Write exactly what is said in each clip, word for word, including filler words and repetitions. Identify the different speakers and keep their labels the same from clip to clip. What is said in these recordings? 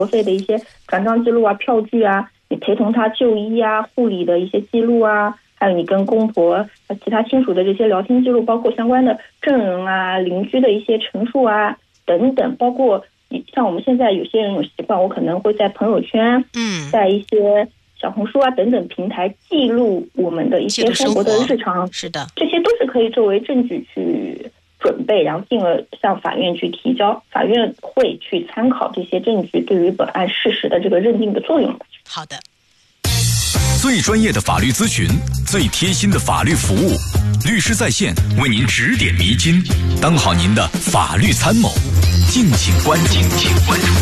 Speaker 1: 费的一些转账记录啊、票据啊，你陪同她就医啊、护理的一些记录啊，还有你跟公婆、其他亲属的这些聊天记录，包括相关的证人啊、邻居的一些陈述啊等等，包括像我们现在有些人有习惯，我可能会在朋友圈，
Speaker 2: 嗯，
Speaker 1: 在一些小红书啊等等平台记录我们的一些生活的日常，
Speaker 2: 是的，
Speaker 1: 这些都是可以作为证据去准备，然后进而向法院去提交，法院会去参考这些证据对于本案事实的这个认定的作用。
Speaker 2: 好的，
Speaker 3: 最专业的法律咨询，最贴心的法律服务，律师在线为您指点迷津，当好您的法律参谋，敬请关注，敬请关注。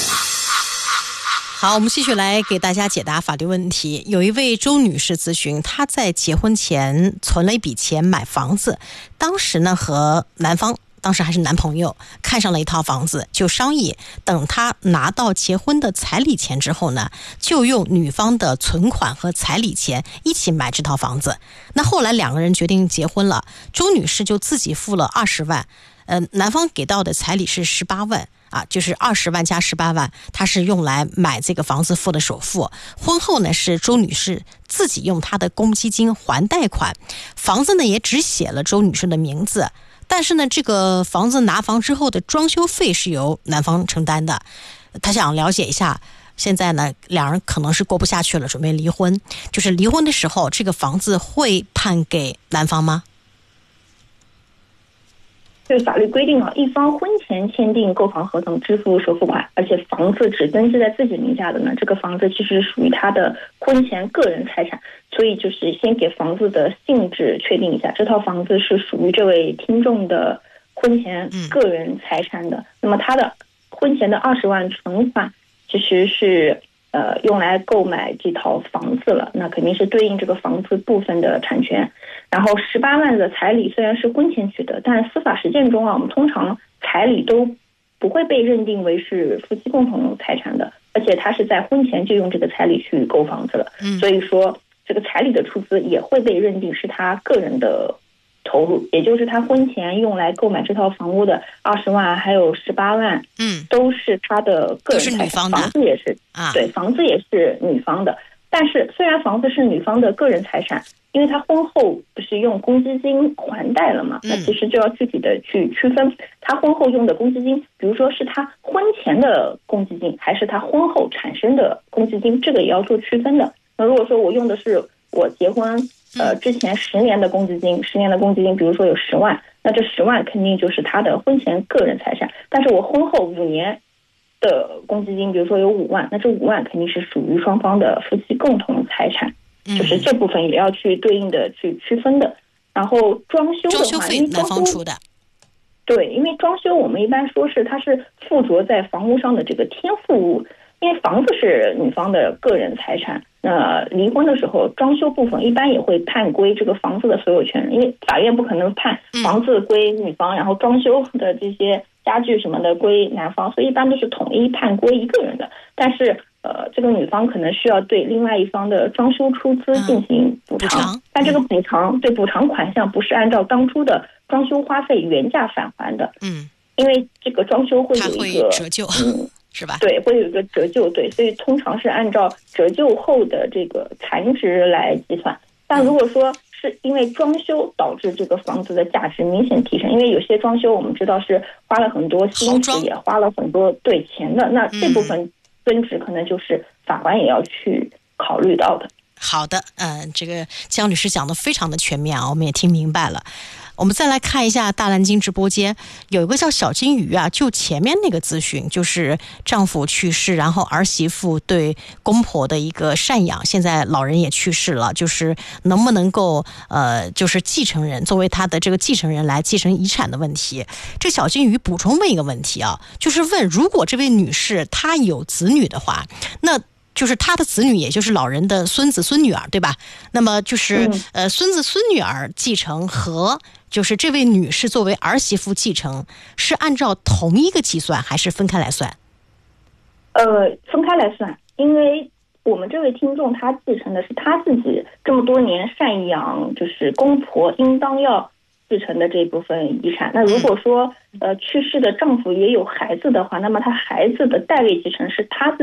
Speaker 2: 好，我们继续来给大家解答法律问题。有一位周女士咨询，她在结婚前存了一笔钱买房子，当时呢和男方，当时还是男朋友，看上了一套房子，就商议等他拿到结婚的彩礼钱之后呢，就用女方的存款和彩礼钱一起买这套房子。那后来两个人决定结婚了，周女士就自己付了二十万，呃，男方给到的彩礼是十八万。啊，就是二十万加十八万，他是用来买这个房子付的首付。婚后呢，是周女士自己用她的公积金还贷款，房子呢也只写了周女士的名字，但是呢，这个房子拿房之后的装修费是由男方承担的。他想了解一下，现在呢，两人可能是过不下去了，准备离婚。就是离婚的时候，这个房子会判给男方吗？
Speaker 1: 对法律规定啊，一方婚前签订购房合同支付首付款，而且房子只登记在自己名下的呢，这个房子其实属于他的婚前个人财产，所以就是先给房子的性质确定一下，这套房子是属于这位听众的婚前个人财产的。嗯、那么他的婚前的二十万存款其实是呃用来购买这套房子了，那肯定是对应这个房子部分的产权。然后十八万的彩礼虽然是婚前取得，但司法实践中啊，我们通常彩礼都不会被认定为是夫妻共同财产的，而且他是在婚前就用这个彩礼去购房子了，嗯，所以说这个彩礼的出资也会被认定是他个人的投入，也就是他婚前用来购买这套房屋的二十万还有十八万，嗯，都是他的个人财产，房子也是啊，对，房子也是女方的。但是虽然房子是女方的个人财产，因为她婚后不是用公积金还贷了嘛，那其实就要具体的去区分她婚后用的公积金，比如说是她婚前的公积金还是她婚后产生的公积金，这个也要做区分的。那如果说我用的是我结婚呃之前十年的公积金，十年的公积金，比如说有十万，那这十万肯定就是她的婚前个人财产，但是我婚后五年的公积金，比如说有五万，那这五万肯定是属于双方的夫妻共同财产，嗯、就是这部分也要去对应的去区分的。然后装修的话，
Speaker 2: 装修费男方出的，
Speaker 1: 对，因为装修我们一般说是它是附着在房屋上的这个天赋物，因为房子是女方的个人财产，那离婚的时候装修部分一般也会判归这个房子的所有权，因为法院不可能判房子归女方，嗯、然后装修的这些家具什么的归男方，所以一般都是统一判归一个人的。但是呃，这个女方可能需要对另外一方的装修出资进行补偿，嗯、但这个补偿对补偿款项不是按照当初的装修花费原价返还的，嗯，因为这个装修会有一个
Speaker 2: 折旧，
Speaker 1: 嗯，
Speaker 2: 是吧？
Speaker 1: 对，会有一个折旧，对，所以通常是按照折旧后的这个残值来计算。但如果说是因为装修导致这个房子的价值明显提升，因为有些装修我们知道是花了很多心思，也花了很多对钱的，那这部分增值可能就是法官也要去考虑到的。
Speaker 2: 好的，嗯、呃，这个江律师讲的非常的全面啊，我们也听明白了。我们再来看一下大蓝鲸直播间，有一个叫小金鱼啊，就前面那个咨询，就是丈夫去世，然后儿媳妇对公婆的一个赡养，现在老人也去世了，就是能不能够呃，就是继承人作为他的这个继承人来继承遗产的问题。这小金鱼补充问一个问题啊，就是问如果这位女士她有子女的话，那就是他的子女，也就是老人的孙子孙女儿，对吧？那么就是、嗯、呃，孙子孙女儿继承和就是这位女士作为儿媳妇继承，是按照同一个计算还是分开来算？
Speaker 1: 呃，分开来算，因为我们这位听众他继承的是他自己这么多年赡养，就是公婆应当要继继承的这一部分遗产。那如果说呃去世的丈夫也有孩子的话，那么他孩子的代位继承是他自